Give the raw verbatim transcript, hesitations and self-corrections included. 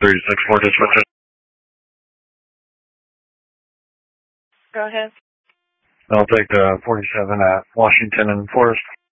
three six four dispatcher. Go ahead. I'll take uh, forty-seven at Washington and Forest.